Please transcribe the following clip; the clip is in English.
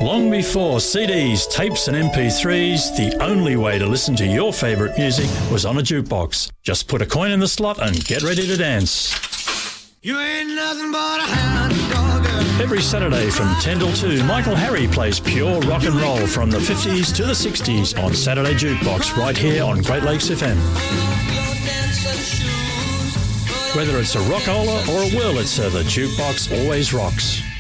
Long before CDs, tapes and MP3s, the only way to listen to your favourite music was on a jukebox. Just put a coin in the slot and get ready to dance. You ain't nothing but a hound dog. Every Saturday from 10 till 2, Michael Harry plays pure rock and roll from the 50s to the 60s on Saturday Jukebox right here on Great Lakes FM. Whether it's a rockola or a Wurlitzer, the jukebox always rocks.